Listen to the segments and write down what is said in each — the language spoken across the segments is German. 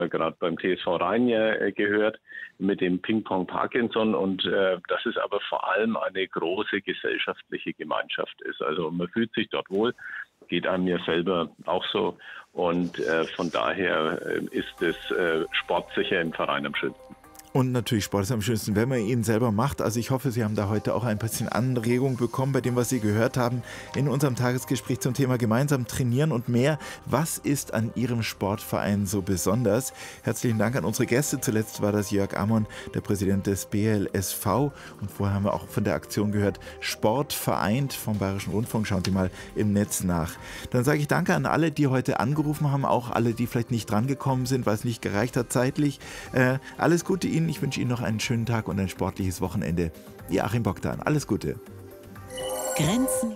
gerade beim TSV Rhein gehört, mit dem Ping-Pong Parkinson und dass es aber vor allem eine große gesellschaftliche Gemeinschaft ist. Also man fühlt sich dort wohl, geht einem ja selber auch so und von daher ist es sportsicher im Verein am schönsten. Und natürlich Sport ist am schönsten, wenn man ihn selber macht. Also ich hoffe, Sie haben da heute auch ein bisschen Anregung bekommen bei dem, was Sie gehört haben in unserem Tagesgespräch zum Thema gemeinsam trainieren und mehr. Was ist an Ihrem Sportverein so besonders? Herzlichen Dank an unsere Gäste. Zuletzt war das Jörg Ammon, der Präsident des BLSV. Und vorher haben wir auch von der Aktion gehört, Sport vereint vom Bayerischen Rundfunk. Schauen Sie mal im Netz nach. Dann sage ich danke an alle, die heute angerufen haben, auch alle, die vielleicht nicht drangekommen sind, weil es nicht gereicht hat zeitlich. Alles Gute Ihnen. Ich wünsche Ihnen noch einen schönen Tag und ein sportliches Wochenende. Ihr Achim Bogdan. Alles Gute. Grenzen.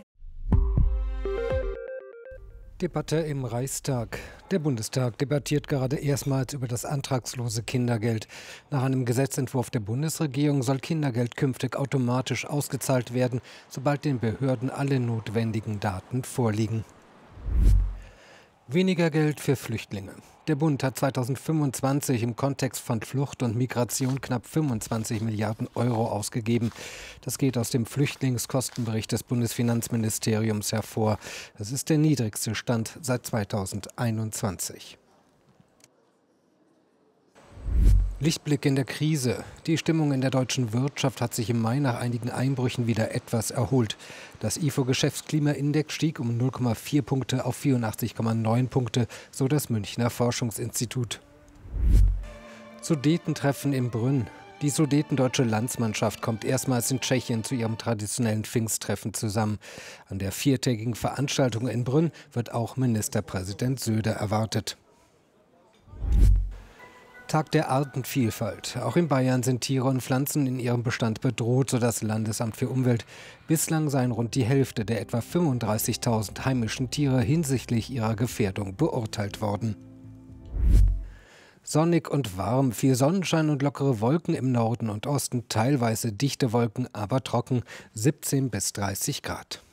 Debatte im Reichstag. Der Bundestag debattiert gerade erstmals über das antragslose Kindergeld. Nach einem Gesetzentwurf der Bundesregierung soll Kindergeld künftig automatisch ausgezahlt werden, sobald den Behörden alle notwendigen Daten vorliegen. Weniger Geld für Flüchtlinge. Der Bund hat 2025 im Kontext von Flucht und Migration knapp 25 Milliarden Euro ausgegeben. Das geht aus dem Flüchtlingskostenbericht des Bundesfinanzministeriums hervor. Das ist der niedrigste Stand seit 2021. Lichtblick in der Krise. Die Stimmung in der deutschen Wirtschaft hat sich im Mai nach einigen Einbrüchen wieder etwas erholt. Das IFO-Geschäftsklimaindex stieg um 0,4 Punkte auf 84,9 Punkte, so das Münchner Forschungsinstitut. Sudetentreffen in Brünn. Die sudetendeutsche Landsmannschaft kommt erstmals in Tschechien zu ihrem traditionellen Pfingsttreffen zusammen. An der viertägigen Veranstaltung in Brünn wird auch Ministerpräsident Söder erwartet. Tag der Artenvielfalt. Auch in Bayern sind Tiere und Pflanzen in ihrem Bestand bedroht, so das Landesamt für Umwelt. Bislang seien rund die Hälfte der etwa 35.000 heimischen Tiere hinsichtlich ihrer Gefährdung beurteilt worden. Sonnig und warm, viel Sonnenschein und lockere Wolken im Norden und Osten, teilweise dichte Wolken, aber trocken, 17 bis 30 Grad.